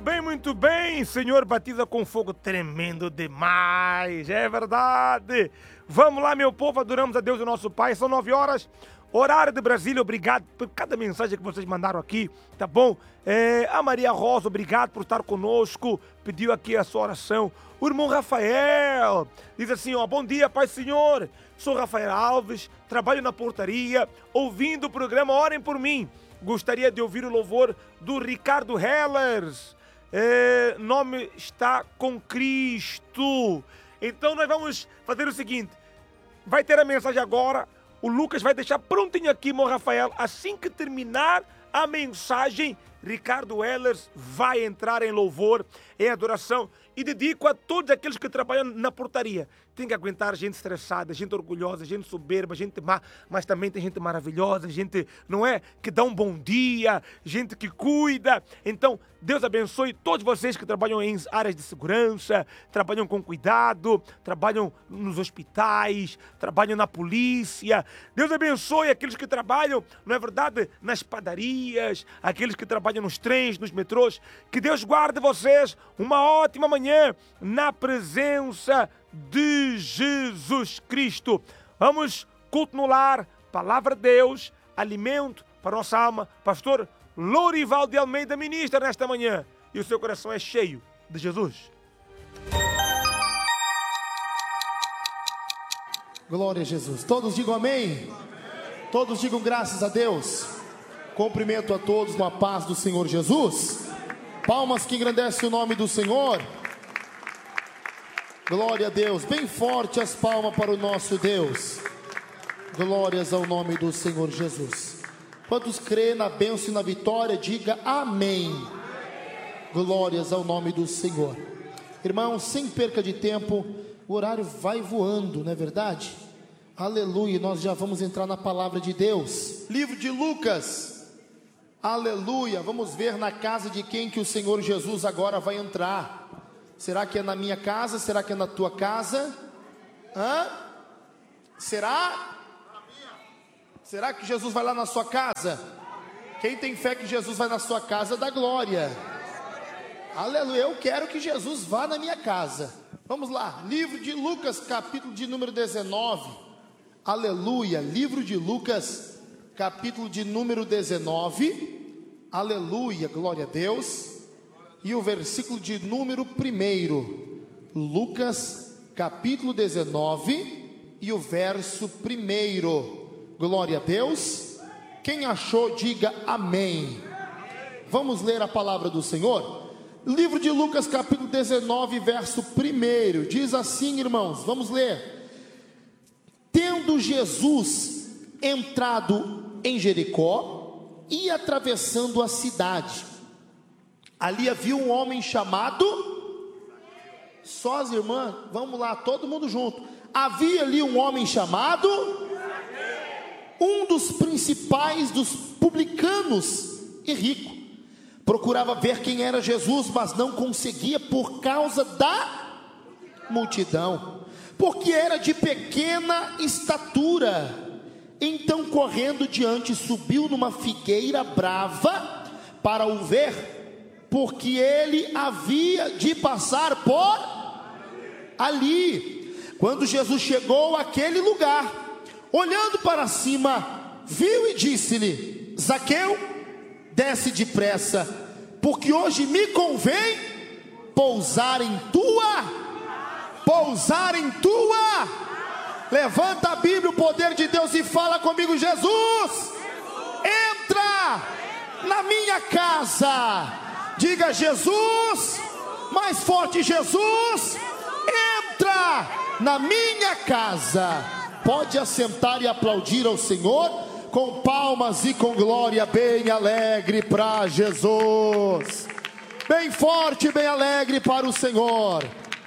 muito bem. Senhor, batiza com fogo tremendo demais. É verdade. Vamos lá, meu povo, adoramos a Deus, o nosso Pai. São 9 horas, horário de Brasília. Obrigado por cada mensagem que vocês mandaram aqui, tá bom? A Maria Rosa, obrigado por estar conosco. Pediu aqui a sua oração. O irmão Rafael diz assim, ó: bom dia, Pai Senhor. Sou Rafael Alves, trabalho na portaria, ouvindo o programa Orem por Mim. Gostaria de ouvir o louvor do Ricardo Hellers. Nome está com Cristo. Então nós vamos fazer o seguinte. Vai ter a mensagem agora. O Lucas vai deixar prontinho aqui, irmão Rafael. Assim que terminar a mensagem, Ricardo Hellers vai entrar em louvor, em adoração. E dedico a todos aqueles que trabalham na portaria. Tem que aguentar gente estressada, gente orgulhosa, gente soberba, gente má, mas também tem gente maravilhosa, gente, não é, que dá um bom dia, gente que cuida. Então, Deus abençoe todos vocês que trabalham em áreas de segurança, trabalham com cuidado, trabalham nos hospitais, trabalham na polícia. Deus abençoe aqueles que trabalham, não é verdade, nas padarias, aqueles que trabalham nos trens, nos metrôs. Que Deus guarde vocês. Uma ótima manhã na presença de Jesus Cristo. Vamos culto no lar, palavra de Deus, alimento para nossa alma. Pastor Lourival de Almeida ministra nesta manhã. E o seu coração é cheio de Jesus. Glória a Jesus. Todos digam amém. Todos digam graças a Deus. Cumprimento a todos com a paz do Senhor Jesus. Palmas que engrandecem o nome do Senhor. Glória a Deus. Bem forte as palmas para o nosso Deus. Glórias ao nome do Senhor Jesus. Quantos crê na bênção e na vitória, diga amém. Glórias ao nome do Senhor. Irmãos, sem perca de tempo, o horário vai voando, não é verdade? Aleluia, nós já vamos entrar na palavra de Deus. Livro de Lucas. Aleluia, vamos ver na casa de quem que o Senhor Jesus agora vai entrar. Será que é na minha casa? Será que é na tua casa? Será? Será que Jesus vai lá na sua casa? Quem tem fé que Jesus vai na sua casa, dá glória. Aleluia, eu quero que Jesus vá na minha casa. Vamos lá, livro de Lucas, capítulo de número 19. Aleluia, livro de Lucas, capítulo de número 19. Aleluia, glória a Deus. E o versículo de número 1, Lucas capítulo 19 e o verso 1, glória a Deus. Quem achou, diga amém. Vamos ler a palavra do Senhor. Livro de Lucas capítulo 19, verso 1, diz assim, irmãos, vamos ler. Tendo Jesus entrado em Jericó e atravessando a cidade, ali havia um homem chamado, só as irmãs, vamos lá, todo mundo junto. Havia ali um homem chamado, um dos principais dos publicanos e rico. Procurava ver quem era Jesus, mas não conseguia por causa da multidão, porque era de pequena estatura. Então, correndo diante, subiu numa figueira brava para o ver, porque ele havia de passar por ali. Quando Jesus chegou àquele lugar, olhando para cima, viu e disse-lhe: Zaqueu, desce depressa, porque hoje me convém pousar em tua. Levanta a Bíblia, o poder de Deus, e fala comigo: Jesus, entra na minha casa. Diga Jesus, mais forte, Jesus, entra na minha casa. Pode assentar e aplaudir ao Senhor com palmas e com glória bem alegre para Jesus. Bem forte, bem alegre para o Senhor.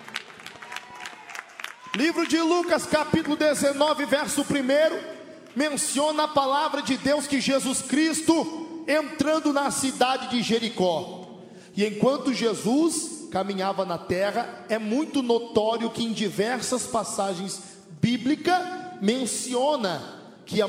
Livro de Lucas capítulo 19, verso 1, menciona a palavra de Deus que Jesus Cristo entrando na cidade de Jericó. E enquanto Jesus caminhava na terra, é muito notório que em diversas passagens bíblicas menciona que a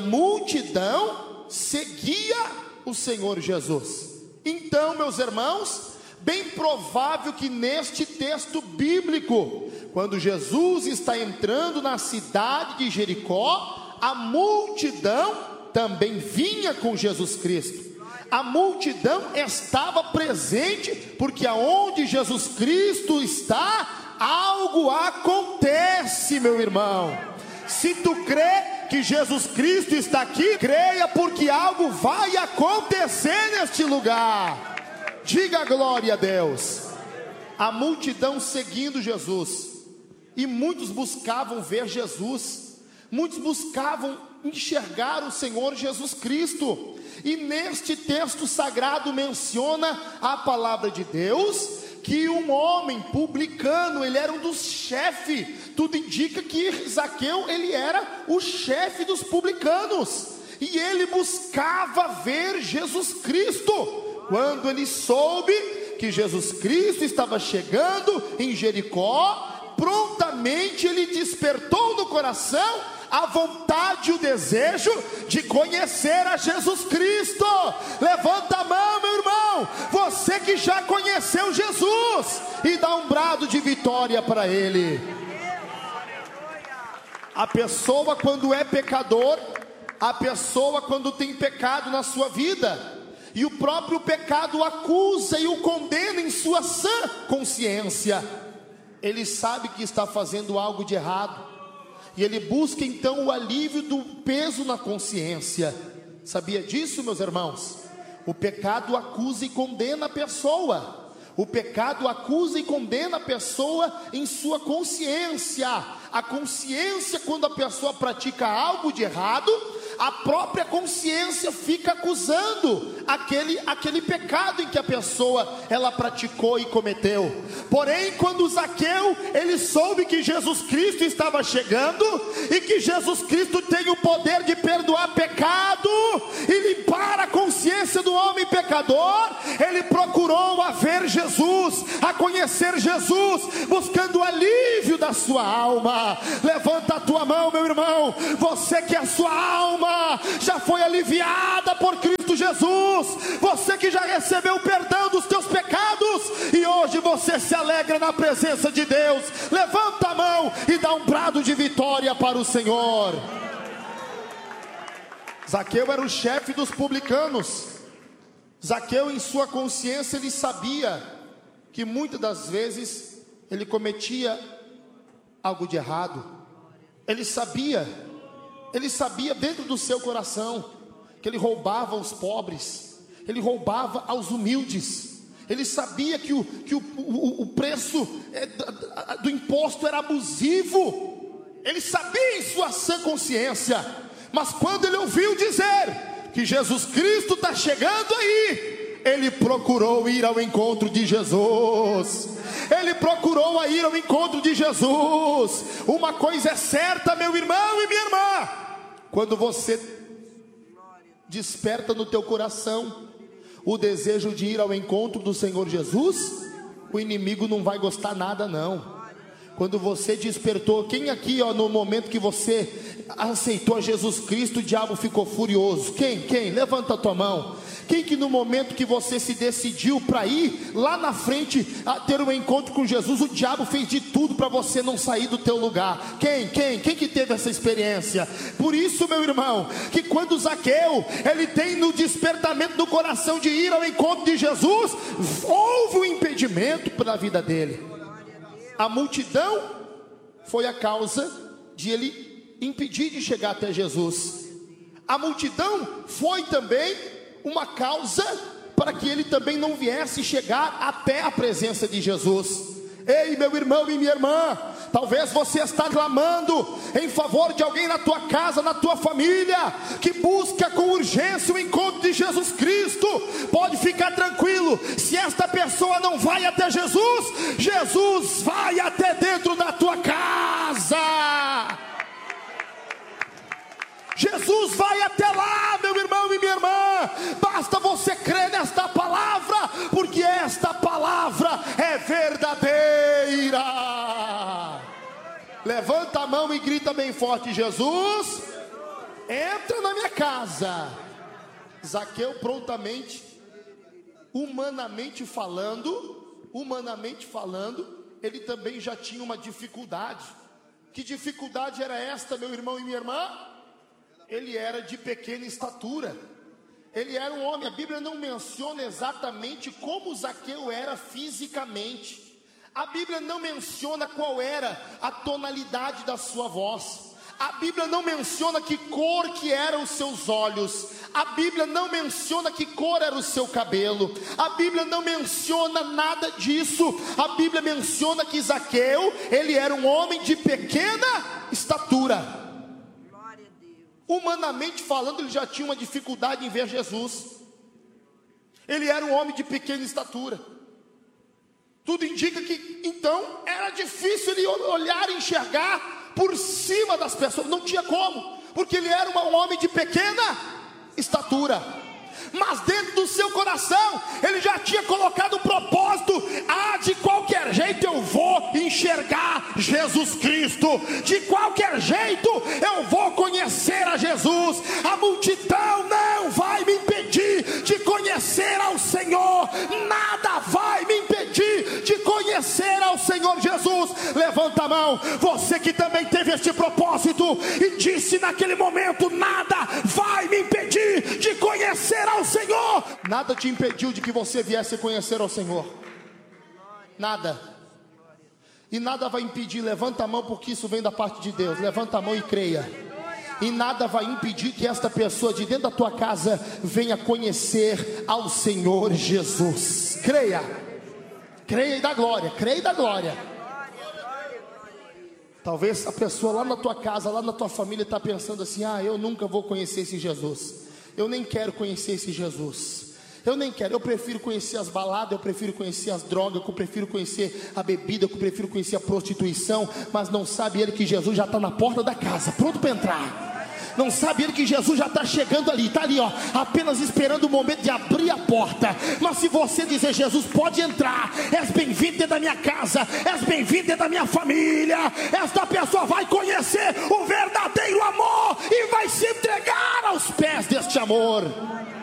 multidão seguia o Senhor Jesus. Então, meus irmãos, Bem provável que neste texto bíblico, quando Jesus está entrando na cidade de Jericó, a multidão também vinha com Jesus Cristo. A multidão estava presente, porque aonde Jesus Cristo está, algo acontece, meu irmão. Se tu crê que Jesus Cristo está aqui, creia, porque algo vai acontecer neste lugar. Diga glória a Deus. A multidão seguindo Jesus, e muitos buscavam ver Jesus, muitos buscavam enxergar o Senhor Jesus Cristo. E neste texto sagrado menciona a palavra de Deus, que um homem publicano, ele era um dos chefes. Tudo indica que Zaqueu, ele era o chefe dos publicanos, e ele buscava ver Jesus Cristo. Quando ele soube que Jesus Cristo estava chegando em Jericó, prontamente ele despertou no coração a vontade e o desejo de conhecer a Jesus Cristo. Levanta a mão, meu irmão, você que já conheceu Jesus, e dá um brado de vitória para Ele. A pessoa quando é pecador, a pessoa quando tem pecado na sua vida, e o próprio pecado o acusa e o condena em sua sã consciência, ele sabe que está fazendo algo de errado, e ele busca então o alívio do peso na consciência. Sabia disso, meus irmãos? O pecado acusa e condena a pessoa. O pecado acusa e condena a pessoa em sua consciência. A consciência, quando a pessoa pratica algo de errado, a própria consciência fica acusando aquele pecado em que a pessoa ela praticou e cometeu. Porém, quando Zaqueu ele soube que Jesus Cristo estava chegando, e que Jesus Cristo tem o poder de perdoar pecado e limpar a consciência do homem pecador, ele procurou a ver Jesus, a conhecer Jesus, buscando o alívio da sua alma. Levanta a tua mão, meu irmão, você que a sua alma já foi aliviada por Cristo Jesus, você que já recebeu o perdão dos teus pecados, e hoje você se alegra na presença de Deus. Levanta a mão e dá um brado de vitória para o Senhor. Zaqueu era o chefe dos publicanos. Zaqueu, em sua consciência, ele sabia que muitas das vezes ele cometia algo de errado. Ele sabia dentro do seu coração que ele roubava aos pobres, ele roubava aos humildes. Ele sabia que o preço do imposto era abusivo. Ele sabia em sua sã consciência. Mas quando ele ouviu dizer que Jesus Cristo está chegando aí, ele procurou ir ao encontro de Jesus. Ele procurou ir ao encontro de Jesus. Uma coisa é certa, meu irmão e minha irmã: quando você desperta no teu coração o desejo de ir ao encontro do Senhor Jesus, o inimigo não vai gostar nada não. Quando você despertou, quem aqui, no momento que você aceitou Jesus Cristo, o diabo ficou furioso? Quem? Levanta a tua mão. Quem que no momento que você se decidiu para ir lá na frente a ter um encontro com Jesus, o diabo fez de tudo para você não sair do teu lugar? Quem que teve essa experiência? Por isso, meu irmão, que quando Zaqueu, ele tem no despertamento do coração de ir ao encontro de Jesus, houve um impedimento para a vida dele. A multidão foi a causa de ele impedir de chegar até Jesus. A multidão foi também uma causa para que ele também não viesse chegar até a presença de Jesus. Ei, meu irmão e minha irmã, talvez você está clamando em favor de alguém na tua casa, na tua família, que busca com urgência o encontro de Jesus Cristo. Pode ficar tranquilo, se esta pessoa não vai até Jesus, Jesus vai até dentro da tua casa. Jesus vai até lá, meu irmão e minha irmã. Basta você crer nesta palavra, porque esta palavra é verdadeira. Levanta a mão e grita bem forte: Jesus, entra na minha casa. Zaqueu prontamente humanamente falando, ele também já tinha uma dificuldade. Que dificuldade era esta, meu irmão e minha irmã? Ele era de pequena estatura. Ele era um homem, a Bíblia não menciona exatamente como Zaqueu era fisicamente. A Bíblia não menciona qual era a tonalidade da sua voz. A Bíblia não menciona que cor que eram os seus olhos. A Bíblia não menciona que cor era o seu cabelo. A Bíblia não menciona nada disso. A Bíblia menciona que Zaqueu, ele era um homem de pequena estatura. Glória a Deus. Humanamente falando, ele já tinha uma dificuldade em ver Jesus. Ele era um homem de pequena estatura. Tudo indica que então era difícil ele olhar e enxergar por cima das pessoas. Não tinha como, porque ele era um homem de pequena estatura. Mas dentro do seu coração ele já tinha colocado o propósito: de qualquer jeito eu vou enxergar Jesus Cristo, de qualquer jeito eu vou conhecer a Jesus. A multidão não vai me impedir de conhecer ao Senhor, nada vai me impedir de conhecer ao Senhor Jesus. Levanta a mão, você que também teve este propósito e disse naquele momento: nada vai me impedir de conhecer ao Senhor. Nada te impediu de que você viesse conhecer ao Senhor. Nada. E nada vai impedir. Levanta a mão, porque isso vem da parte de Deus. Levanta a mão e creia. E nada vai impedir que esta pessoa de dentro da tua casa venha conhecer ao Senhor Jesus. Creia. Creia e dá glória. Creia e dá glória. Talvez a pessoa lá na tua casa, lá na tua família está pensando assim: eu nunca vou conhecer esse Jesus. Eu nem quero conhecer esse Jesus. Eu nem quero, eu prefiro conhecer as baladas, eu prefiro conhecer as drogas, eu prefiro conhecer a bebida, eu prefiro conhecer a prostituição. Mas não sabe ele que Jesus já está na porta da casa, pronto para entrar. Não sabe ele que Jesus já está chegando ali, está ali, apenas esperando o momento de abrir a porta. Mas se você dizer: Jesus, pode entrar, és bem-vindo dentro da minha casa, és bem-vindo dentro da minha família, esta pessoa vai conhecer o verdadeiro amor e vai se entregar aos pés deste amor.